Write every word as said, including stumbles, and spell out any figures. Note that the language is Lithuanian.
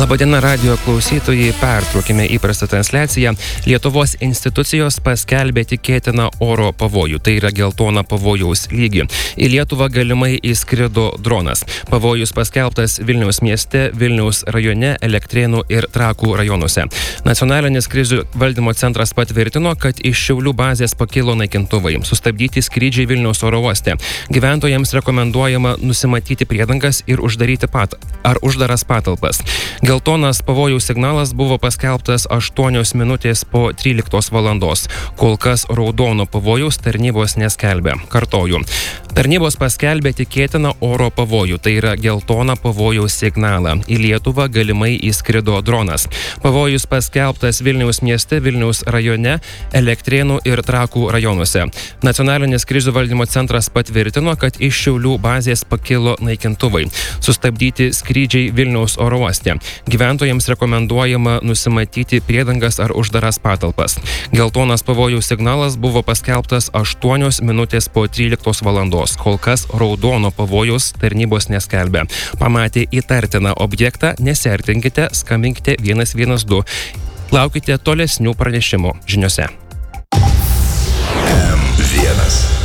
Labadiena radijo klausytojai, pertraukime įprastą transliaciją. Lietuvos institucijos paskelbė tikėtiną oro pavojų, tai yra geltoną pavojaus lygį. Į Lietuvą galimai įskrido dronas. Pavojus paskelbtas Vilniaus mieste, Vilniaus rajone, Elektrėnų ir Trakų rajonuose. Nacionalinis krizių valdymo centras patvirtino, kad iš Šiaulių bazės pakilo naikintuvai. Sustabdyti skrydžiai Vilniaus oro uoste. Gyventojams rekomenduojama nusimatyti priedangas ir uždaryti pat ar uždaras patalpas. Geltonas pavojaus signalas buvo paskelbtas aštuonios minutės po tryliktos valandos. Kol kas raudono pavojaus tarnybos neskelbė. Kartoju. Tarnybos paskelbė tikėtiną oro pavojų, tai yra geltoną pavojaus signalą. Į Lietuvą galimai įskrido dronas. Pavojus paskelbtas Vilniaus mieste, Vilniaus rajone, Elektrėnų ir Trakų rajonuose. Nacionalinis krizių valdymo centras patvirtino, kad iš Šiaulių bazės pakilo naikintuvai. Sustabdyti skrydžiai Vilniaus oro uoste. Gyventojams rekomenduojama nusimatyti priedangas ar uždaras patalpas. Geltonas pavojaus signalas buvo paskelbtas aštuonios minutės po tryliktos valandos. Kol kas raudono pavojaus tarnybos neskelbė. Pamatė įtartiną objektą, nesiartinkite, skambinkite vienas vienas du. Laukite tolesnių pranešimų žiniose. M vienas.